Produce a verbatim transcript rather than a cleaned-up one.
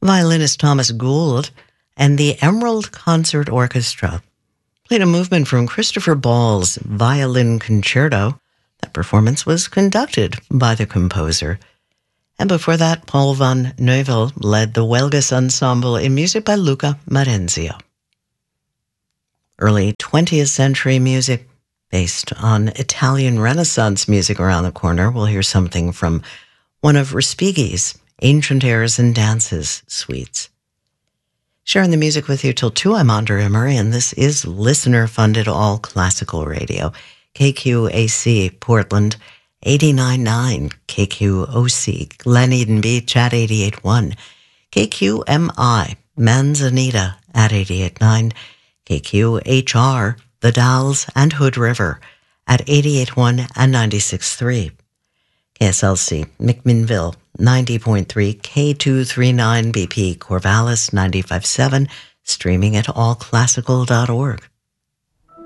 violinist Thomas Gould and the Emerald Concert Orchestra played a movement from Christopher Ball's Violin Concerto. That performance was conducted by the composer. And before that, Paul van Neuvel led the Huelgas Ensemble in music by Luca Marenzio. Early twentieth century music based on Italian Renaissance music around the corner. We'll hear something from one of Respighi's Ancient Airs and Dances suites. Sharing the music with you till two, I'm Andrea Emery, and this is listener-funded all classical radio. K Q A C, Portland, eighty-nine point nine, K Q O C, Glen Eden Beach at eighty-eight point one, K Q M I, Manzanita at eighty-eight point nine, K Q H R, The Dalles and Hood River at eighty-eight point one and ninety-six point three, K S L C, McMinnville, ninety point three, K two thirty-nine B P, Corvallis, ninety-five point seven, streaming at all classical dot org.